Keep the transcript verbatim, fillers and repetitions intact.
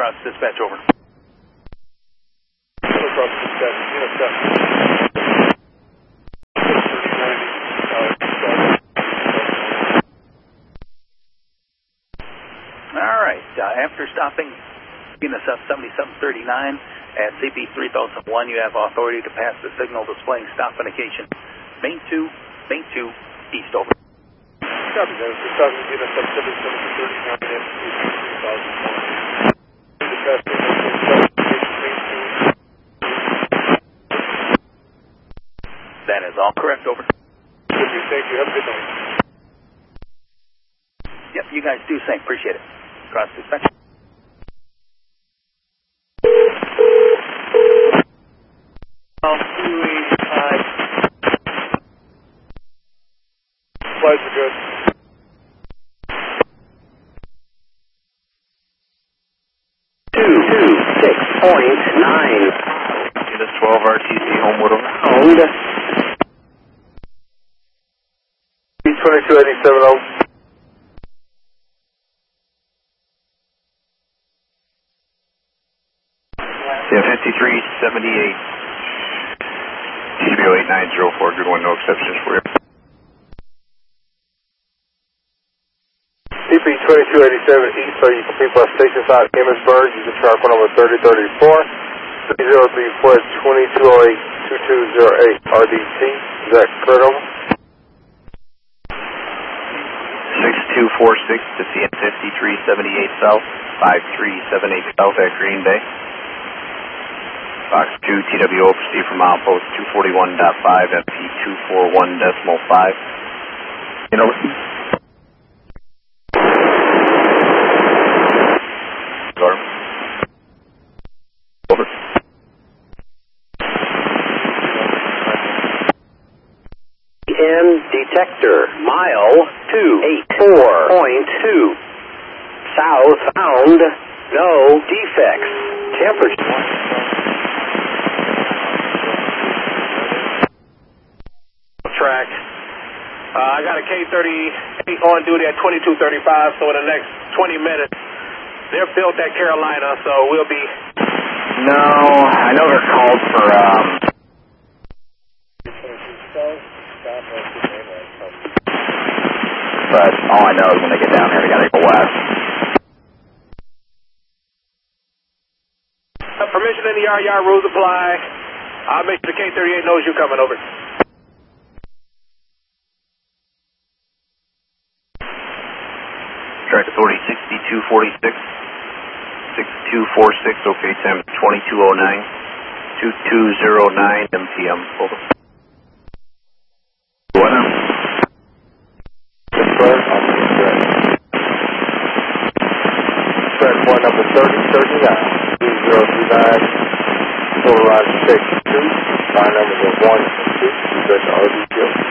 Cross dispatch, over. Cross dispatch, unit seven. All right, uh, after stopping Venus F seventy-seven thirty-nine at C P three thousand one, you have authority to pass the signal displaying stop indication. Main two, main two, east, over. Copy that. We're talking Venus F seventy-seven thirty-nine at C P three thousand one. Dispatch main two. That is all correct, over. Thank you. Have a good night. Yep, you guys do the same. Appreciate it. Cross dispatch. Um, two eighty-five. Flights are good. two two six point nine. Unit twelve R T C Homewood, over. Owned. twenty-two eighty-seven, over. Yeah, fifty-three seventy-eight. T B O eight nine zero four, good one, no exceptions for you. C P twenty-two eighty-seven East, so you can people at station side Emmitsburg. You can track one number thirty thirty-four. three zero three four twenty-two oh eight two two zero eight R D T. Is that correct, over? six two four six to C N fifty-three seventy-eight South, five three seven eight South at Green Bay. Box two, T W O, proceed from outpost two forty-one point five, F P two forty-one point five. You know, over. N detector, mile two eighty-four point two. Southbound, no defects. Temperature. Track. Uh, I got a K thirty-eight on duty at twenty-two thirty-five, so in the next twenty minutes, they're built at Carolina, so we'll be... No, I know they're called for, um... but all I know is when they get down here, they gotta go west. Uh, permission in the yard, yard rules apply. I'll make sure the K thirty-eight knows you're coming, over. Track authority sixty-two forty-six, sixty-two forty-six, okay, time twenty-two oh nine, twenty-two oh nine M T M, over. What now? Track one number thirty thirty-nine, two zero two nine, polarized six two, line numbers are one and two, that's R D Q.